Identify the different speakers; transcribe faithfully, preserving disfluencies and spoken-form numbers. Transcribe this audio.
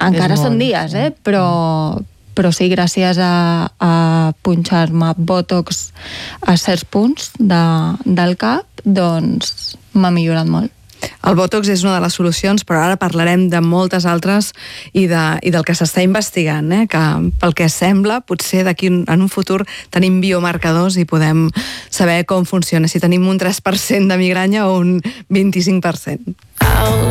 Speaker 1: encara són dies, eh? Però, però sí, gràcies a, a punxar-me Botox a certs punts de, del cap, doncs m'ha millorat molt.
Speaker 2: El Botox és una de les solucions, però ara parlarem de moltes altres i, de, i del que s'està investigant, eh? Que pel que sembla, potser d'aquí en un futur tenim biomarcadors i podem saber com funciona, si tenim un tres per cent de migranya o un vint-i-cinc per cent.